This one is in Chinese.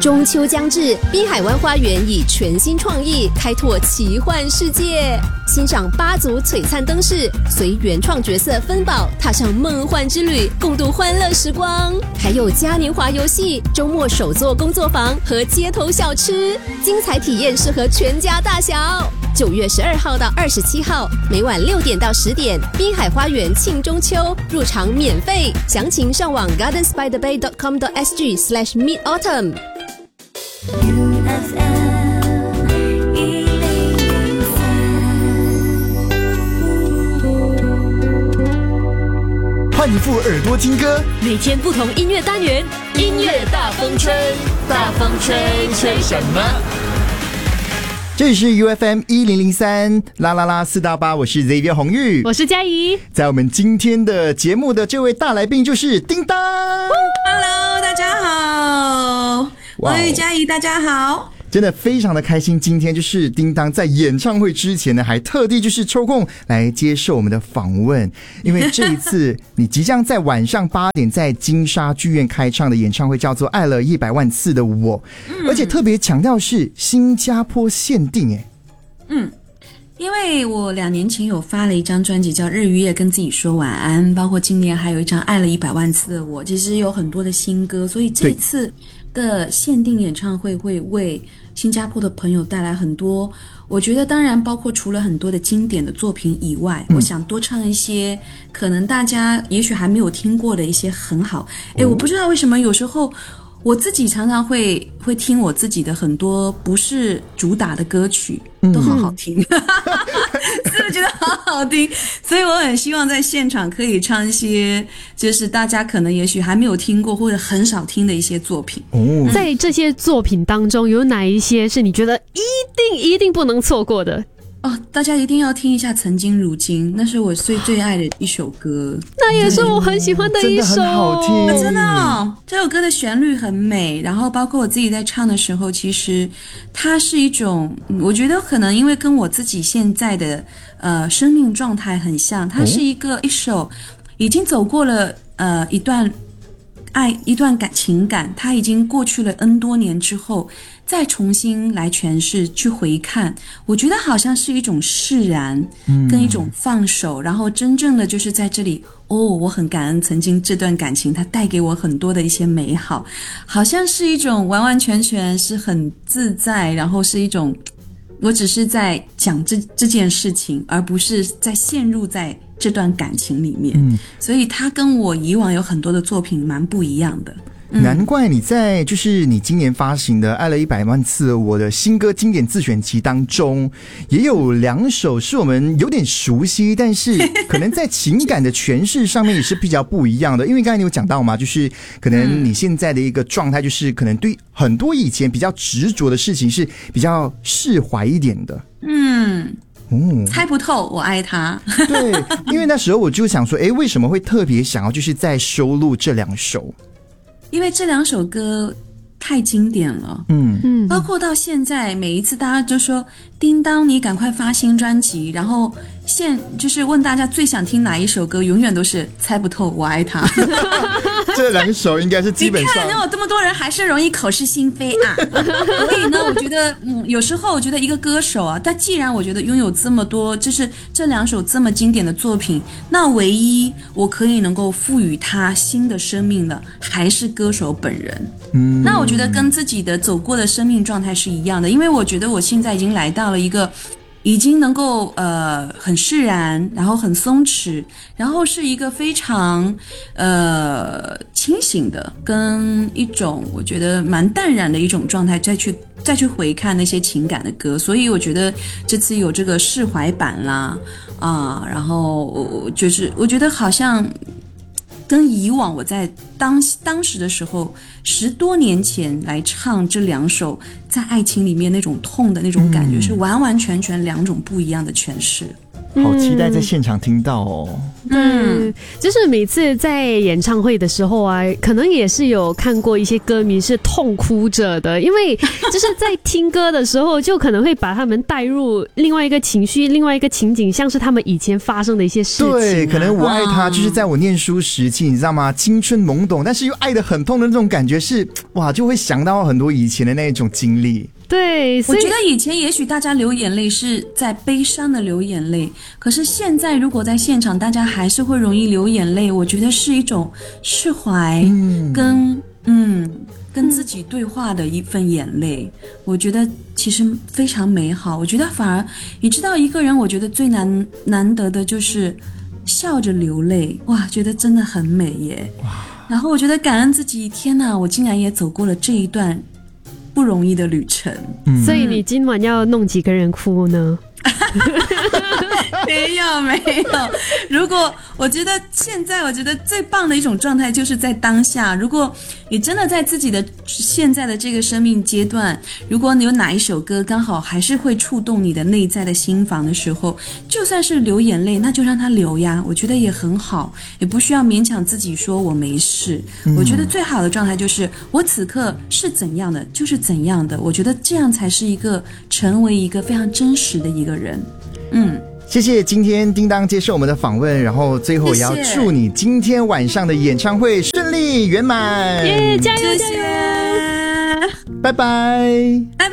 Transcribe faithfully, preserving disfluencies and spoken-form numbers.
中秋将至，滨海湾花园以全新创意开拓奇幻世界，欣赏八组璀璨灯饰，随原创角色芬宝踏上梦幻之旅，共度欢乐时光。还有嘉年华游戏、周末手作工作坊和街头小吃，精彩体验适合全家大小。九月十二号到二十七号，每晚六点到十点，滨海花园庆中秋，入场免费。详情上网 gardens by the bay dot com dot s g slash mid autumn。 换一副耳朵听歌， 每天不同音乐单元， 音乐大风吹，大风吹，吹什么？这里是 U F M 一零零三啦啦啦四大八，我是 Xavier 洪玉， 我是嘉怡。 在我们今天的节目的这位大来宾就是叮当。 Hello， 大家好，我是嘉怡，大家好。 真的非常的开心，今天就是叮当在演唱会之前呢，还特地就是抽空来接受我们的访问，因为这一次你即将在晚上八点在金沙剧院开唱的演唱会叫做《爱了一百万次的我》，嗯、而且特别强调是新加坡限定耶。 嗯，因为我两年前有发了一张专辑叫《日与夜跟自己说晚安》，包括今年还有一张《爱了一百万次的我》，其实有很多的新歌，所以这次的限定演唱会会为新加坡的朋友带来很多，我觉得当然包括除了很多的经典的作品以外、嗯、我想多唱一些可能大家也许还没有听过的一些很好。诶，我不知道为什么有时候我自己常常会会听我自己的很多不是主打的歌曲都好好听、嗯、是不是觉得好好听？所以我很希望在现场可以唱一些就是大家可能也许还没有听过或者很少听的一些作品、 哦、在这些作品当中有哪一些是你觉得一定一定不能错过的？ 哦，大家一定要听一下《曾经如今》，那是我最最爱的一首歌， 那也是我很喜欢的一首， 真的很好听、 啊、真的哦，这首歌的旋律很美，然后包括我自己在唱的时候，其实它是一种，我觉得可能因为跟我自己现在的呃生命状态很像，它是一个、哦、一首已经走过了呃一段爱一段感情感，它已经过去了 N 多年之后再重新来诠释去回看，我觉得好像是一种释然跟一种放手、嗯、然后真正的就是在这里哦，我很感恩曾经这段感情它带给我很多的一些美好，好像是一种完完全全是很自在，然后是一种我只是在讲这这件事情，而不是在陷入在这段感情里面、嗯、所以它跟我以往有很多的作品蛮不一样的。 难怪你在就是你今年发行的《爱了一百万次我的新歌经典自选集》当中，也有两首是我们有点熟悉，但是可能在情感的诠释上面也是比较不一样的。因为刚才你有讲到嘛，就是可能你现在的一个状态，就是可能对很多以前比较执着的事情是比较释怀一点的。 嗯。哦、猜不透，我爱他。 对，因为那时候我就想说，诶，为什么会特别想要就是再收录这两首？ 因为这两首歌太经典了，嗯嗯，包括到现在每一次大家就说叮当你赶快发新专辑，然后现就是问大家最想听哪一首歌，永远都是猜不透我爱他。 这两首应该是基本上， 你看有这么多人还是容易口是心非啊。所以呢我觉得嗯，有时候我觉得一个歌手啊，但既然我觉得拥有这么多就是这两首这么经典的作品，那唯一我可以能够赋予他新的生命的还是歌手本人。嗯，那我觉得跟自己的走过的生命状态是一样的，因为我觉得我现在已经来到了一个已经能够呃很释然，然后很松弛，然后是一个非常呃清醒的，跟一种我觉得蛮淡然的一种状态，再去再去回看那些情感的歌，所以我觉得这次有这个释怀版啦啊，然后就是我觉得好像跟以往我在当当时的时候十多年前来唱这两首在爱情里面那种痛的那种感觉、嗯、是完完全全两种不一样的诠释。 好期待在现场听到哦。 嗯，就是每次在演唱会的时候啊，可能也是有看过一些歌迷是痛哭着的，因为就是在听歌的时候，就可能会把他们带入另外一个情绪、另外一个情景，像是他们以前发生的一些事情、啊。 对，可能我爱他就是在我念书时期，你知道吗？青春懵懂，但是又爱得很痛的那种感觉是，哇，就会想到很多以前的那种经历。 对， 我觉得以前也许大家流眼泪是在悲伤的流眼泪，可是现在如果在现场大家还是会容易流眼泪，我觉得是一种释怀跟 嗯, 嗯跟自己对话的一份眼泪，我觉得其实非常美好。我觉得反而你知道一个人我觉得最难难得的就是笑着流泪，哇，觉得真的很美耶。然后我觉得感恩自己，天哪，我竟然也走过了这一段不容易的旅程。 所以你今晚要弄几个人哭呢？ 没有没有，如果我觉得现在我觉得最棒的一种状态就是在当下，如果你真的在自己的现在的这个生命阶段，如果你有哪一首歌刚好还是会触动你的内在的心房的时候，就算是流眼泪那就让它流呀，我觉得也很好，也不需要勉强自己说我没事、嗯、我觉得最好的状态就是我此刻是怎样的就是怎样的，我觉得这样才是一个成为一个非常真实的一个人。嗯， 谢谢今天叮当接受我们的访问，然后最后也要祝你今天晚上的演唱会顺利圆满， 耶，加油加油， 拜拜， 拜拜。